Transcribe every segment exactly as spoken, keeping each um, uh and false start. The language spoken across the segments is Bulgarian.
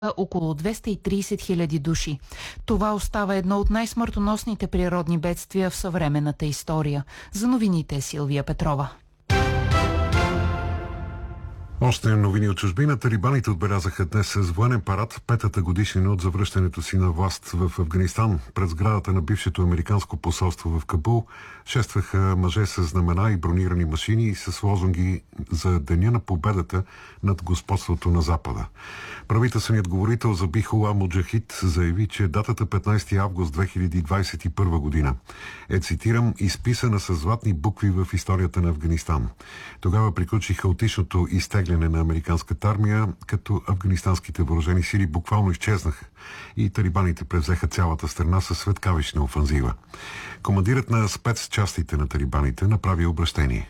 около двеста и трийсет хиляди души. Това остава едно от най-смъртоносните природни бедствия в съвременната история. За новините Силвия Петрова. Още новини от чужбина. Талибаните отбелязаха днес с военен парад петата годишнина от завръщането си на власт в Афганистан. Пред сградата на бившето американско посолство в Кабул шестваха мъже с знамена и бронирани машини и с лозунги за Деня на победата над господството на Запада. Правителственият говорител Забихулlah Муджахид заяви, че датата петнайсети август две хиляди двайсет и първа година е, цитирам, изписана с златни букви в историята на Афганистан. Тогава приключи хаотичното изтегляне на американската армия, като афганистанските въоръжени сили буквално изчезнаха и талибаните превзеха цялата страна със светкавична офанзива. Командирът на спецчастите на талибаните направи обръщение.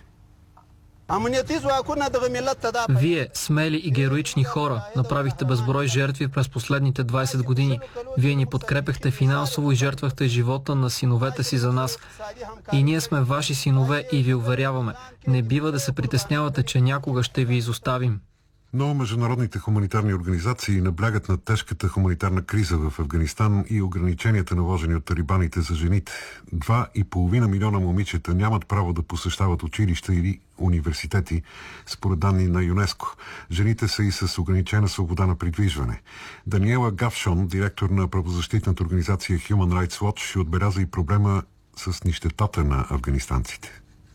Вие, смели и героични хора, направихте безброй жертви през последните двайсет години. Вие ни подкрепяхте финансово и жертвахте живота на синовете си за нас. И ние сме ваши синове и ви уверяваме, не бива да се притеснявате, че някога ще ви изоставим. Но международните хуманитарни организации наблягат на тежката хуманитарна криза в Афганистан и ограниченията, наложени от талибаните за жените. Два и половина милиона момичета нямат право да посещават училища или университети, според данни на ЮНЕСКО. Жените са и с ограничена свобода на придвижване. Даниела Гавшон, директор на правозащитната организация Human Rights Watch, отбеляза и проблема с нищетата на афганистанците.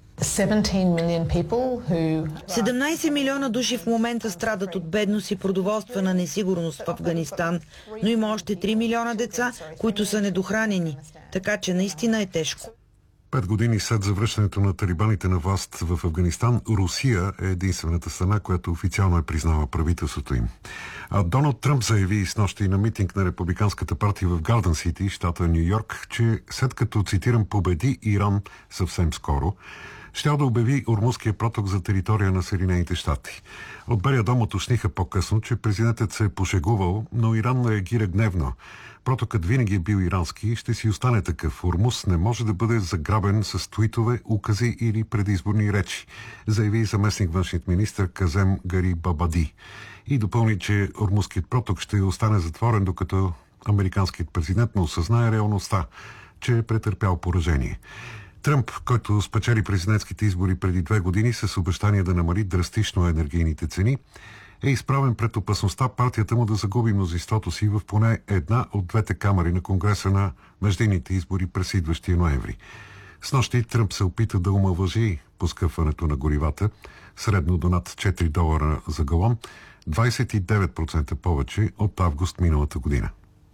седемнайсет милиона души в момента страдат от бедност и продоволствена несигурност в Афганистан, но има още три милиона деца, които са недохранени, така че наистина е тежко. Пет години след завръщането на талибаните на власт в Афганистан, Русия е единствената страна, която официално е признала правителството им. А Доналд Тръмп заяви снощи на митинг на Републиканската партия в Гарден Сити, щата Ню Йорк, че след като, цитирам, победи Иран съвсем скоро, щял да обяви Ормузския проток за територия на Съединените щати. От Белия дом уточниха по-късно, че президентът се е пошегувал, но Иран реагира гневно. Протокът винаги е бил ирански и ще си остане такъв. Ормуз не може да бъде заграбен с твитове, укази или предизборни речи, заяви заместник външният министър Казем Гарибабади. И допълни, че Ормузският проток ще остане затворен, докато американският президент не осъзнае реалността, че е претърпял поражение. Тръмп, който спечели президентските избори преди две години с обещание да намали драстично енергийните цени, е изправен пред опасността партията му да загуби мнозинството си в поне една от двете камари на Конгреса на междинните избори през идващия ноември. Снощи Тръмп се опита да омалважи поскъпването на горивата, средно до над четири долара за галон, двайсет и девет процента повече от август миналата година.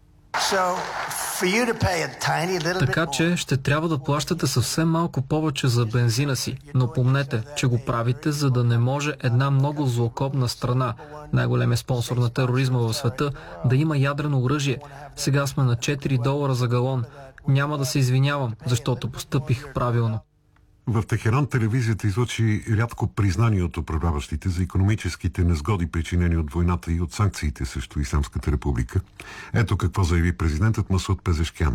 Така че ще трябва да плащате съвсем малко повече за бензина си, но помнете, че го правите, за да не може една много злокобна страна, най-големият спонсор на тероризма в света, да има ядрено оръжие. Сега сме на четири долара за галон. Няма да се извинявам, защото постъпих правилно. В Техеран телевизията излъчи рядко признание от управляващите за икономическите незгоди, причинени от войната и от санкциите срещу Исламската република. Ето какво заяви президентът Масуд Пезешкян.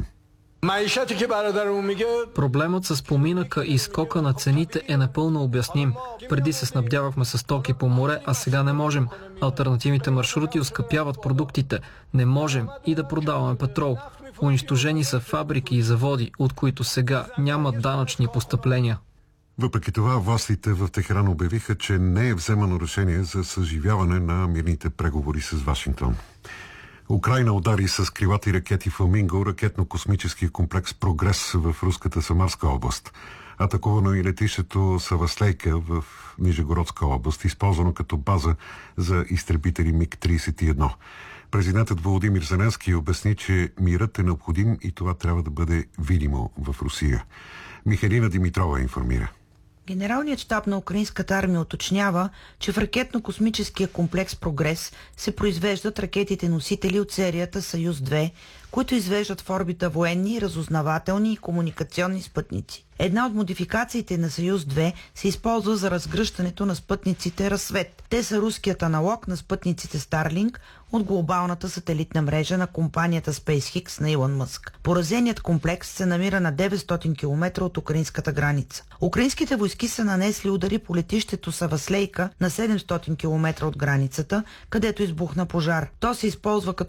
Проблемът с поминъка и скока на цените е напълно обясним. Преди се снабдявахме с стоки по море, а сега не можем. Алтернативните маршрути оскъпяват продуктите. Не можем и да продаваме петрол. Унищожени са фабрики и заводи, от които сега нямат данъчни постъпления. Въпреки това, властите в Техеран обявиха, че не е вземано решение за съживяване на мирните преговори с Вашингтон. Украйна удари с крилати ракети Фламинго ракетно-космическия комплекс Прогрес в руската Самарска област. Атакувано и летището Саваслейка в Нижегородска област, използвано като база за изтребители Миг трийсет и едно. Президентът Володимир Зеленски обясни, че мирът е необходим и това трябва да бъде видимо в Русия. Михайлина Димитрова информира. Генералният щаб на украинската армия уточнява, че в ракетно-космическия комплекс Прогрес се произвеждат ракетите-носители от серията Съюз две, които извеждат в орбита военни, разузнавателни и комуникационни спътници. Една от модификациите на Съюз две се използва за разгръщането на спътниците Разсвет. Те са руският аналог на спътниците Starlink от глобалната сателитна мрежа на компанията SpaceX на Илон Мъск. Поразеният комплекс се намира на деветстотин километра от украинската граница. Украинските войски са нанесли удари по летището Саваслейка на седемстотин километра от границата, където избухна пожар. То се използва като